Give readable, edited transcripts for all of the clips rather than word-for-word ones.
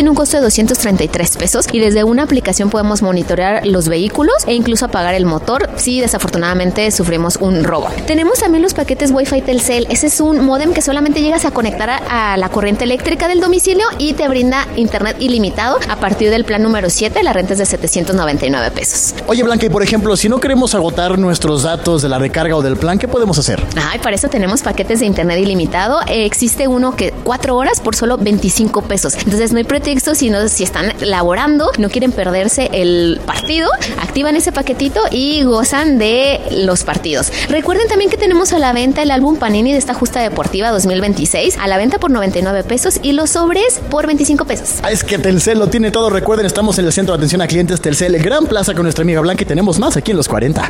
tiene un costo de 233 pesos y desde una aplicación podemos monitorear los vehículos e incluso apagar el motor si desafortunadamente sufrimos un robo. Tenemos también los paquetes Wi-Fi Telcel. Ese es un módem que solamente llegas a conectar a la corriente eléctrica del domicilio y te brinda internet ilimitado a partir del plan número 7. La renta es de 799 pesos. Oye, Blanca, y por ejemplo, si no queremos agotar nuestros datos de la recarga o del plan, ¿qué podemos hacer? Ay, para eso tenemos paquetes de internet ilimitado. Existe uno que 4 horas por solo 25 pesos. Entonces no hay pretexto, sino si están laborando, no quieren perderse el partido, activan ese paquetito y gozan de los partidos. Recuerden también que tenemos a la venta el álbum Panini de esta justa deportiva 2026, a la venta por 99 pesos y los sobres por 25 pesos. Es que Telcel lo tiene todo. Recuerden, estamos en el Centro de Atención a Clientes Telcel, Gran Plaza, con nuestra amiga Blanca, y tenemos más aquí en Los 40.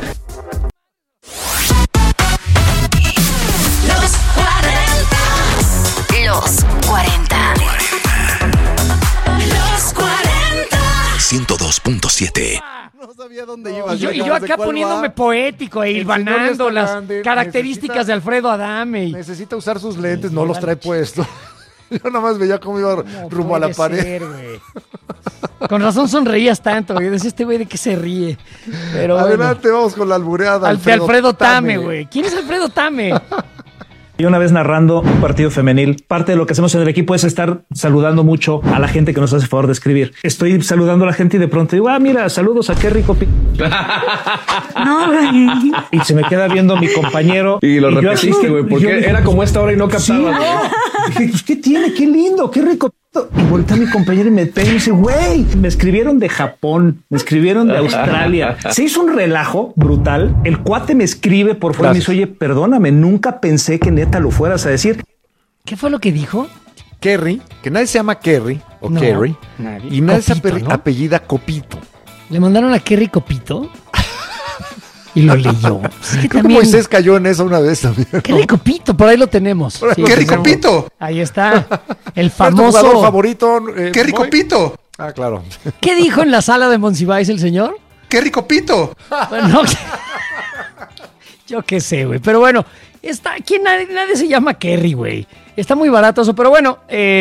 Los 40. 102.7. No sabía dónde ibas. Y yo acá poniéndome poético e hilvanando las características de Alfredo Adame. Necesita usar sus lentes, no los trae puestos. Yo nada más veía cómo iba rumbo a la pared. Ser, con razón sonreías tanto, güey. Decía este güey de qué se ríe. Pero adelante, vamos con la albureada. Alfredo Tame, güey. ¿Quién es Alfredo Tame? Y una vez narrando un partido femenil, parte de lo que hacemos en el equipo es estar saludando mucho a la gente que nos hace favor de escribir. Estoy saludando a la gente y de pronto digo, mira, saludos a qué rico No, güey. Y se me queda viendo mi compañero. Y lo repetiste, güey, porque era como esta hora y no captaba. Sí, dije, pues, ¿qué tiene? Qué lindo, qué rico. Y voltea a mi compañero y me pega y dice, güey, me escribieron de Japón, me escribieron de Australia. Se hizo un relajo brutal. El cuate me escribe por fuera y me dice, oye, perdóname, nunca pensé que neta lo fueras a decir. ¿Qué fue lo que dijo? Kerry, que nadie se llama Kerry o Kerry, y nadie Copito, se apellida Copito. ¿Le mandaron a Kerry Copito? Y lo leyó. Es que también Moisés cayó en eso una vez también, ¿no? Qué rico pito, por ahí lo tenemos. Sí, ¡qué rico pito! Ahí está. El famoso jugador favorito. ¡Qué rico pito! Ah, claro. ¿Qué dijo en la sala de Monsiváis el señor? ¡Qué rico pito! Bueno, yo qué sé, güey. Pero bueno, aquí nadie se llama Kerry, güey. Está muy barato eso, pero bueno,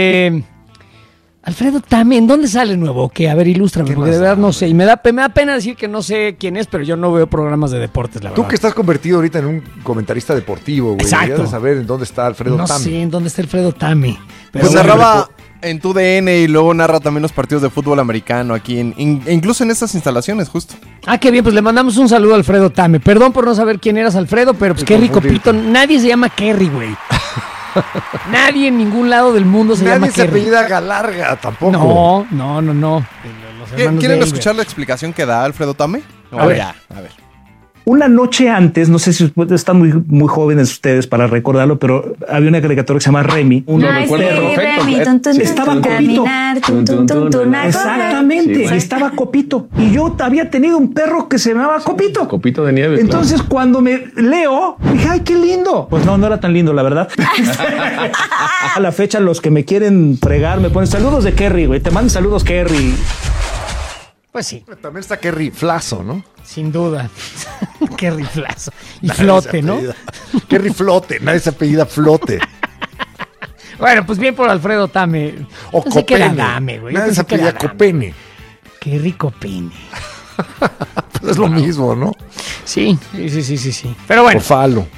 Alfredo Tame, ¿en dónde sale nuevo? Que a ver, ilústrame, porque de verdad no sé. Y me da pena decir que no sé quién es, pero yo no veo programas de deportes, la verdad. Tú que estás convertido ahorita en un comentarista deportivo, güey. Exacto. Deberías de saber en dónde está Alfredo Tame. No sé en dónde está Alfredo Tame. Pero pues narraba en TUDN y luego narra también los partidos de fútbol americano aquí, incluso en estas instalaciones, justo. Ah, qué bien, pues le mandamos un saludo a Alfredo Tame. Perdón por no saber quién eras, Alfredo, pero pues qué rico pito. Nadie se llama Kerry, güey. Nadie en ningún lado del mundo se llama Kerry. Nadie se apellida Galarga tampoco. No. ¿Quieren escuchar la explicación que da Alfredo Tame? A ver. Una noche antes, no sé si están muy jóvenes ustedes para recordarlo, pero había una caricatura que se llama Remy. Uno recuerda perfecto. Estaba Copito. Exactamente, estaba Copito. Y yo había tenido un perro que se llamaba Copito. Copito de nieve. Entonces, cuando me leo, dije, ¡ay, qué lindo! Pues no era tan lindo, la verdad. A la fecha, los que me quieren fregar me ponen saludos de Kerry, güey. Te mandan saludos, Kerry. Pues sí. También está Kerry Flazo, ¿no? Sin duda. Kerry Flazo. Y Flote, ¿no? Kerry Flote. Nadie se apellida Flote. Bueno, pues bien por Alfredo Tame. O no Copene. Nadie se apellida Copene. Qué rico pene. Pues es lo mismo, ¿no? Sí. Pero bueno. O Falo.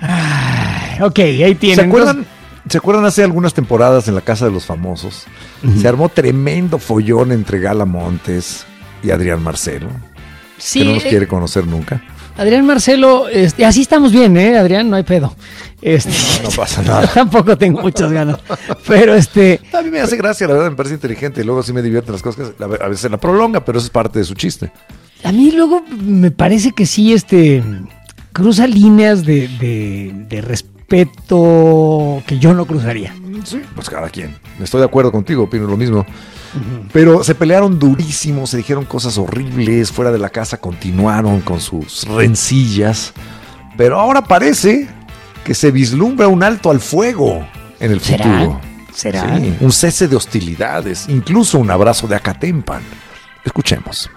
Ok, ahí tienen. ¿Se acuerdan hace algunas temporadas en la Casa de los Famosos? Uh-huh. Se armó tremendo follón entre Gala Montes y Adrián Marcelo. Sí. Que no nos quiere conocer nunca. Adrián Marcelo, así estamos bien, Adrián, no hay pedo. No pasa nada. Tampoco tengo muchas ganas. Pero a mí me hace gracia, la verdad, me parece inteligente. Y luego sí me divierten las cosas que a veces la prolonga, pero eso es parte de su chiste. A mí luego me parece que sí, cruza líneas de respeto que yo no cruzaría. Sí, pues cada quien. Estoy de acuerdo contigo, opino lo mismo. Uh-huh. Pero se pelearon durísimo, se dijeron cosas horribles, fuera de la casa continuaron con sus rencillas. Pero ahora parece que se vislumbra un alto al fuego en el futuro. ¿Será? Sí, un cese de hostilidades, incluso un abrazo de Acatempan. Escuchemos.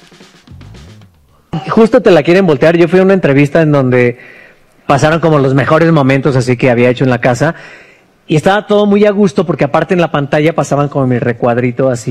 Justo te la quieren voltear. Yo fui a una entrevista en donde pasaron como los mejores momentos así que había hecho en la casa y estaba todo muy a gusto porque aparte en la pantalla pasaban como mi recuadrito así